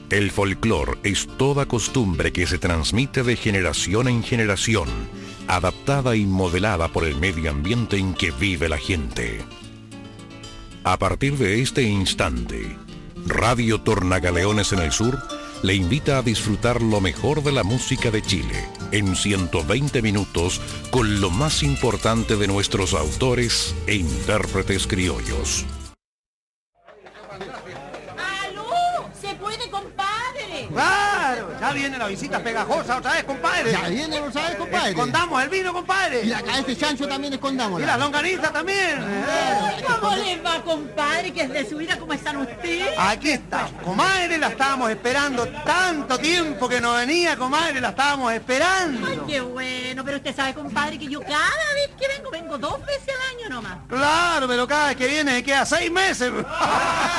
El folclore es toda costumbre que se transmite de generación en generación, adaptada y modelada por el medio ambiente en que vive la gente. A partir de este instante, Radio Tornagaleones en el Sur le invita a disfrutar lo mejor de la música de Chile en 120 minutos con lo más importante de nuestros autores e intérpretes criollos. ¡Claro! Ya viene la visita pegajosa otra vez, compadre. Ya viene, ¿lo sabes, compadre? Escondamos el vino, compadre. Y acá este chancho también escondámosla. Y la longaniza también. ¿Cómo les va, compadre? Que es de su vida, ¿cómo están ustedes? Aquí está, comadre, la estábamos esperando tanto tiempo que no venía, comadre, la estábamos esperando. Ay, qué bueno, pero usted sabe, compadre, que yo cada vez que vengo 2 veces al año nomás. Claro, pero cada vez que viene queda 6 meses.